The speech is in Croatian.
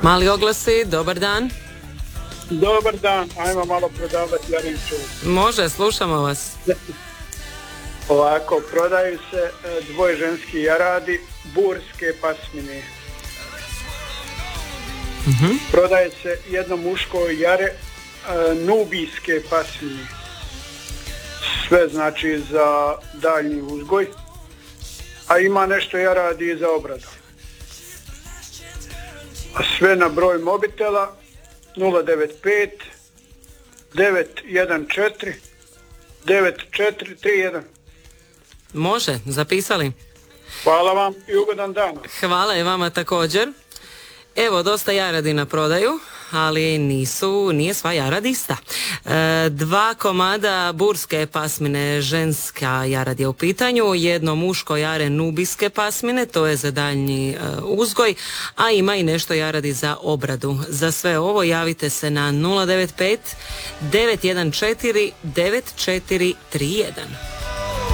Mali oglasi, dobar dan. Dobar dan, ajmo malo prodavati jarinču. Može, slušamo vas. Ovako, prodaju se dvoje ženski jaradi, burske pasmine. Prodaje se jedno muško jare, nubijske pasmine. Sve znači za daljnji uzgoj, a ima nešto jaradi i za obradu. A sve na broj mobitela 095 914 9431. Može, zapisali. Hvala vam i ugodan dan. Hvala i vama također. Evo, dosta jaradi na prodaju, ali nije sva jarad ista. 2 komada burske pasmine, ženska jarad je u pitanju, jedno muško jare nubijske pasmine, to je za daljnji uzgoj, a ima i nešto jaradi za obradu. Za sve ovo javite se na 095 914 9431.